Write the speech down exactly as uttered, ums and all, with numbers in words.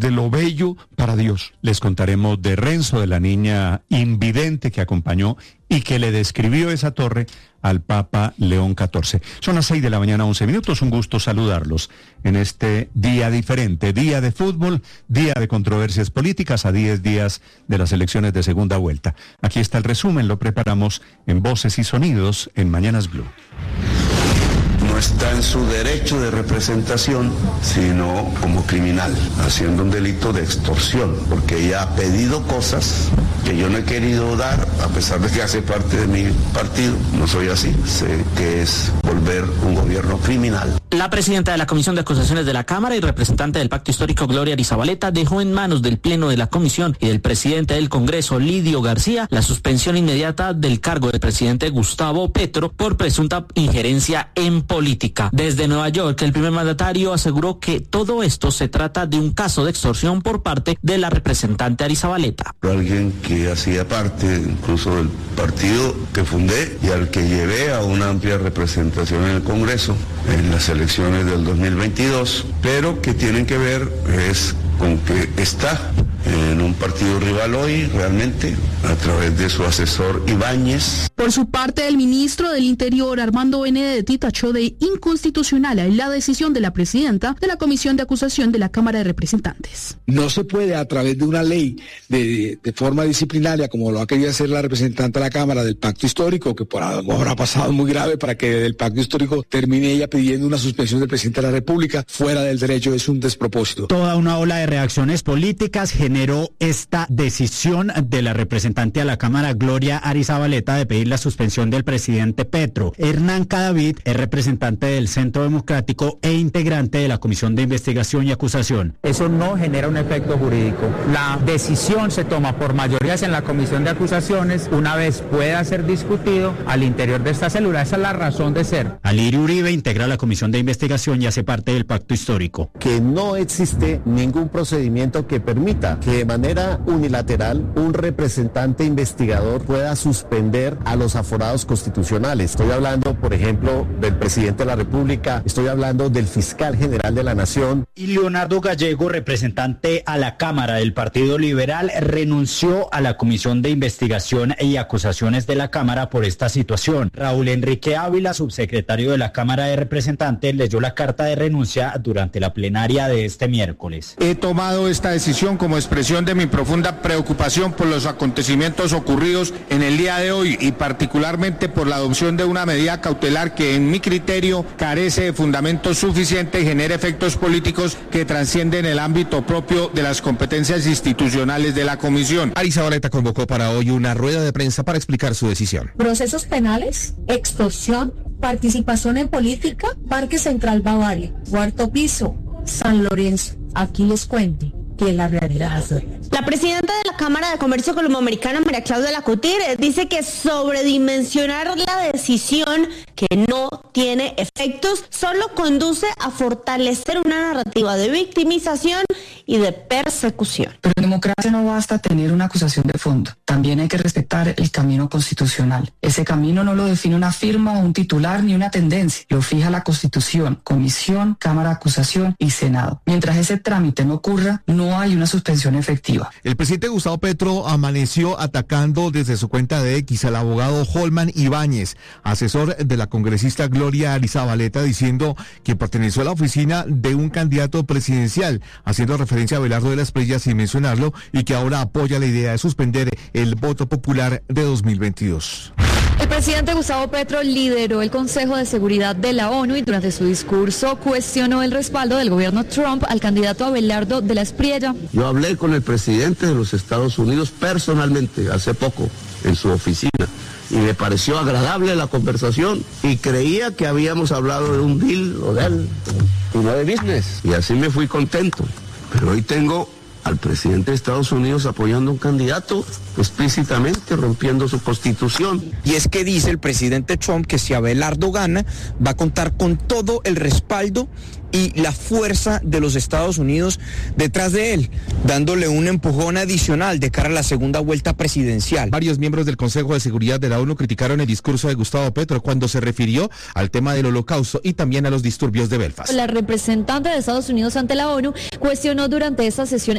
de lo bello para Dios. Les contaremos de Renzo, de la niña invidente que acompañó y que le describió esa torre al Papa León catorce. Son las seis de la mañana, once minutos. Un gusto saludarlos en este día diferente, día de fútbol, día de controversias políticas, a diez días de las elecciones de segunda vuelta. Aquí está el resumen, lo preparamos en Voces y Sonidos en Mañanas Blue. No está en su derecho de representación, sino como criminal, haciendo un delito de extorsión, porque ella ha pedido cosas que yo no he querido dar, a pesar de que hace parte de mi partido. No soy así, sé que es volver un gobierno criminal. La presidenta de la Comisión de Acusaciones de la Cámara y representante del Pacto Histórico, Gloria Arizabaleta, dejó en manos del Pleno de la Comisión y del presidente del Congreso, Lidio García, la suspensión inmediata del cargo del presidente Gustavo Petro por presunta injerencia en política. Desde Nueva York, el primer mandatario aseguró que todo esto se trata de un caso de extorsión por parte de la representante Arizabaleta. Alguien que hacía parte incluso del partido que fundé y al que llevé a una amplia representación en el Congreso en las elecciones del dos mil veintidós, pero que tienen que ver es con que está en un partido rival hoy, realmente, a través de su asesor Ibáñez. Por su parte, el ministro del Interior, Armando Benedetti, tachó de inconstitucional la decisión de la presidenta de la Comisión de Acusación de la Cámara de Representantes. No se puede, a través de una ley de, de forma disciplinaria, como lo ha querido hacer la representante de la Cámara del Pacto Histórico, que por ahora ha pasado muy grave para que del Pacto Histórico termine ella pidiendo una suspensión del presidente de la República, fuera del derecho, es un despropósito. Toda una ola de reacciones políticas generó esta decisión de la representante a la Cámara, Gloria Arizabaleta, de pedir la suspensión del presidente Petro. Hernán Cadavid es representante del Centro Democrático e integrante de la Comisión de Investigación y Acusación. Eso no genera un efecto jurídico. La decisión se toma por mayorías en la Comisión de Acusaciones una vez pueda ser discutido al interior de esta célula. Esa es la razón de ser. Alirio Uribe integra la Comisión de Investigación y hace parte del Pacto Histórico. Que no existe ningún procedimiento que permita que de manera unilateral un representante investigador pueda suspender a los aforados constitucionales. Estoy hablando, por ejemplo, del presidente de la República, estoy hablando del fiscal general de la Nación. Y Leonardo Gallego, representante a la Cámara del Partido Liberal, renunció a la Comisión de Investigación y Acusaciones de la Cámara por esta situación. Raúl Enrique Ávila, subsecretario de la Cámara de Representantes, leyó la carta de renuncia durante la plenaria de este miércoles. He tomado esta decisión como expresión de mi profunda preocupación por los acontecimientos ocurridos en el día de hoy y particularmente por la adopción de una medida cautelar que en mi criterio carece de fundamentos suficientes y genera efectos políticos que trascienden el ámbito propio de las competencias institucionales de la Comisión. Arizabaleta convocó para hoy una rueda de prensa para explicar su decisión. Procesos penales, extorsión, participación en política, Parque Central Bavaria, cuarto piso, San Lorenzo. Aquí les cuento que la realidad es... La presidenta de la Cámara de Comercio Colomboamericana, María Claudia Lacutir, dice que sobredimensionar la decisión, que no tiene efectos, solo conduce a fortalecer una narrativa de victimización y de persecución. Pero en democracia no basta tener una acusación de fondo, también hay que respetar el camino constitucional. Ese camino no lo define una firma o un titular ni una tendencia, lo fija la Constitución, Comisión, Cámara de Acusación y Senado. Mientras ese trámite no ocurra, no hay una suspensión efectiva. El presidente Gustavo Petro amaneció atacando desde su cuenta de X al abogado Holman Ibáñez, asesor de la congresista Gloria Arizabaleta, diciendo que perteneció a la oficina de un candidato presidencial, haciendo referencia a Abelardo de la Espriella sin mencionarlo, y que ahora apoya la idea de suspender el voto popular de dos mil veintidós. El presidente Gustavo Petro lideró el Consejo de Seguridad de la ONU y durante su discurso cuestionó el respaldo del gobierno Trump al candidato Abelardo de la Espriella. Yo hablé con el presidente de los Estados Unidos personalmente hace poco en su oficina y me pareció agradable la conversación y creía que habíamos hablado de un deal o de él y no de business, y así me fui contento. Pero hoy tengo al presidente de Estados Unidos apoyando a un candidato explícitamente rompiendo su constitución. Y es que dice el presidente Trump que si Abelardo gana va a contar con todo el respaldo y la fuerza de los Estados Unidos detrás de él, dándole un empujón adicional de cara a la segunda vuelta presidencial. Varios miembros del Consejo de Seguridad de la ONU criticaron el discurso de Gustavo Petro cuando se refirió al tema del Holocausto y también a los disturbios de Belfast. La representante de Estados Unidos ante la ONU cuestionó durante esta sesión